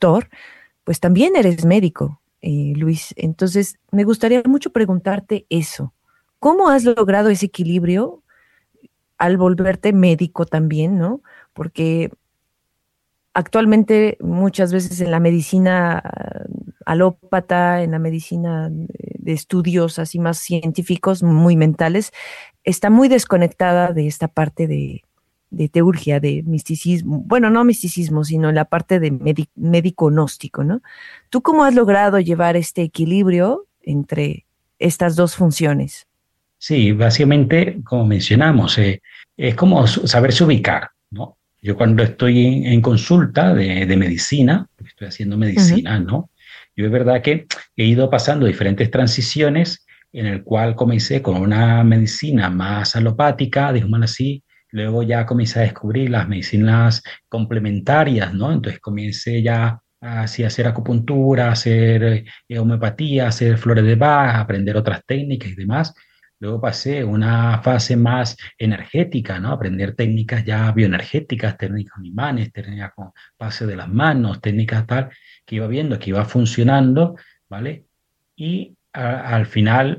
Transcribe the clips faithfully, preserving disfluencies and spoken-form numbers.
doctor, pues también eres médico, eh, Luis. Entonces, me gustaría mucho preguntarte eso. ¿Cómo has logrado ese equilibrio al volverte médico también, ¿no? Porque actualmente muchas veces en la medicina alópata, en la medicina de estudios así más científicos, muy mentales, está muy desconectada de esta parte de, de teurgia, de misticismo, bueno, no misticismo, sino la parte de médico-gnóstico, ¿no? ¿Tú cómo has logrado llevar este equilibrio entre estas dos funciones? Sí, básicamente, como mencionamos, eh, es como su- saberse ubicar, ¿no? Yo cuando estoy en, en consulta de, de medicina, porque estoy haciendo Ujú. medicina, ¿no? Yo es verdad que he ido pasando diferentes transiciones en el cual comencé con una medicina más alopática, digámoslo así, luego ya comencé a descubrir las medicinas complementarias, ¿no? Entonces comencé ya así a hacer acupuntura, a hacer eh, homeopatía, a hacer flores de Bach, a aprender otras técnicas y demás. Luego pasé a una fase más energética, ¿no? Aprender técnicas ya bioenergéticas, técnicas con imanes, técnicas con pase de las manos, técnicas tal, que iba viendo que iba funcionando, ¿vale? Y a- al final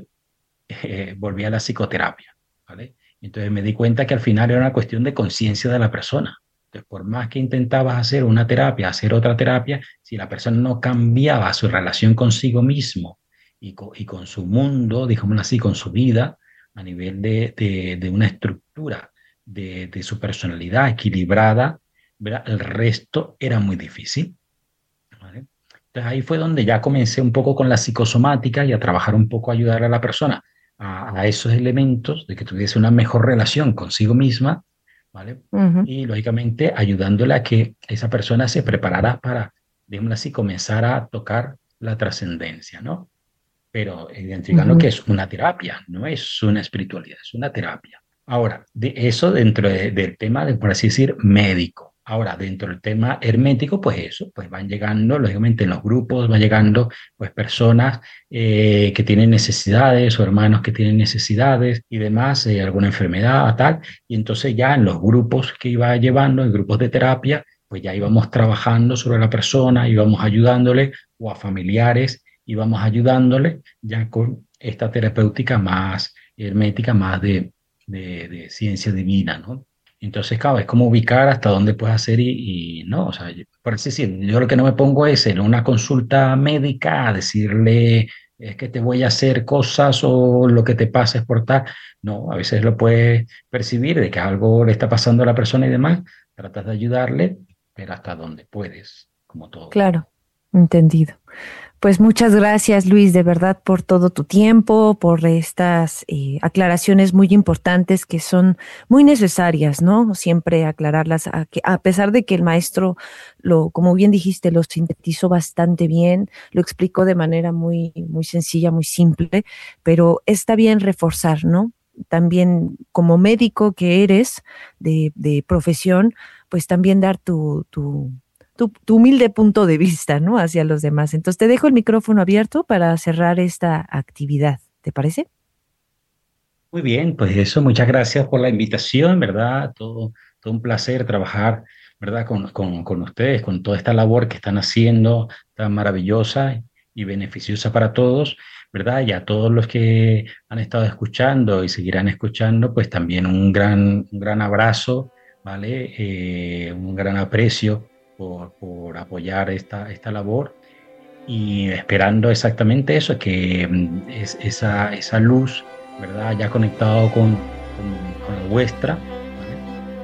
eh, volví a la psicoterapia, ¿vale? Entonces me di cuenta que al final era una cuestión de conciencia de la persona. Entonces, por más que intentabas hacer una terapia, hacer otra terapia, si la persona no cambiaba su relación consigo mismo y con, y con su mundo, digámoslo así, con su vida, a nivel de, de, de una estructura de, de su personalidad equilibrada, ¿verdad? El resto era muy difícil, ¿vale? Entonces ahí fue donde ya comencé un poco con la psicosomática y a trabajar un poco, a ayudar a la persona a, a esos elementos de que tuviese una mejor relación consigo misma, ¿vale? Ujú, Y lógicamente ayudándole a que esa persona se preparara para, digamos así, comenzar a tocar la trascendencia, ¿no? Pero identificando que ujú. es una terapia, no es una espiritualidad, es una terapia. Ahora, de eso dentro de- del tema, de, por así decir, médico. Ahora, dentro del tema hermético, pues eso, pues van llegando, lógicamente en los grupos, van llegando pues personas eh, que tienen necesidades o hermanos que tienen necesidades y demás, eh, alguna enfermedad, tal. Y entonces ya en los grupos que iba llevando, en grupos de terapia, pues ya íbamos trabajando sobre la persona, íbamos ayudándole o a familiares, íbamos ayudándole ya con esta terapéutica más hermética, más de, de, de ciencia divina, ¿no? Entonces, claro, es como ubicar hasta dónde puedes hacer y, y no, o sea, yo- por así decir, yo lo que no me pongo es en una consulta médica a decirle, es que te voy a hacer cosas o lo que te pasa es por tal. No, a veces lo puedes percibir de que algo le está pasando a la persona y demás, tratas de ayudarle, pero hasta donde puedes, como todo. Claro, entendido. Pues muchas gracias, Luis, de verdad, por todo tu tiempo, por estas eh, aclaraciones muy importantes que son muy necesarias, ¿no? Siempre aclararlas, a, que, a pesar de que el maestro lo, como bien dijiste, lo sintetizó bastante bien, lo explicó de manera muy, muy sencilla, muy simple, pero está bien reforzar, ¿no? También como médico que eres de, de profesión, pues también dar tu, tu tu, tu humilde punto de vista, ¿no? Hacia los demás. Entonces te dejo el micrófono abierto para cerrar esta actividad. ¿Te parece? Muy bien, pues eso, muchas gracias por la invitación, ¿verdad? Todo, todo un placer trabajar, ¿verdad? Con, con, con ustedes, con toda esta labor que están haciendo tan maravillosa y beneficiosa para todos, ¿verdad? Y a todos los que han estado escuchando y seguirán escuchando, pues también un gran, un gran abrazo, ¿vale? Eh, un gran aprecio por, por apoyar esta, esta labor y esperando exactamente eso, que mm, es, esa, esa luz, ¿verdad? Ya conectado con, con, con la vuestra, ¿vale?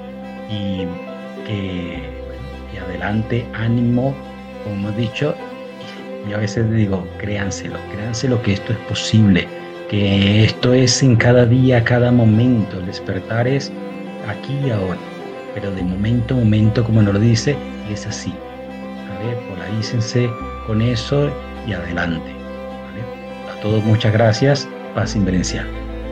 Y que, bueno, y adelante, ánimo, como hemos dicho, y a veces digo, créanselo, créanselo que esto es posible, que esto es en cada día, cada momento, el despertar es aquí y ahora, pero de momento a momento, como nos lo dice, y es así. ¿Vale? Polarícense con eso y adelante. ¿Vale? A todos muchas gracias. Paz inverencial.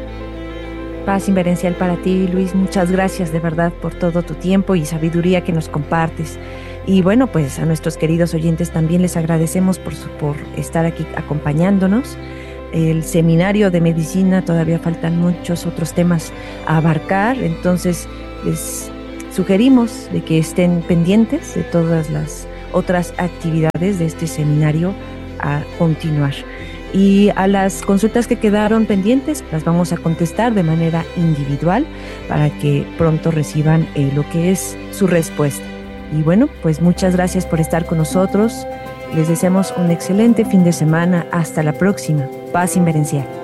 Paz inverencial para ti, Luis. Muchas gracias de verdad por todo tu tiempo y sabiduría que nos compartes. Y bueno, pues a nuestros queridos oyentes también les agradecemos por, su, por estar aquí acompañándonos. El seminario de medicina, todavía faltan muchos otros temas a abarcar, entonces les sugerimos de que estén pendientes de todas las otras actividades de este seminario a continuar. Y a las consultas que quedaron pendientes, las vamos a contestar de manera individual para que pronto reciban eh, lo que es su respuesta. Y bueno, pues muchas gracias por estar con nosotros. Les deseamos un excelente fin de semana. Hasta la próxima. Paz inverencial.